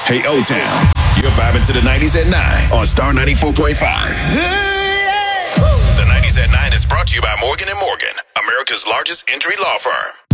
Hey, O-Town, you're vibing to the 90s at 9 on Star 94.5. The 90s at 9 is brought to you by Morgan & Morgan, America's largest injury law firm.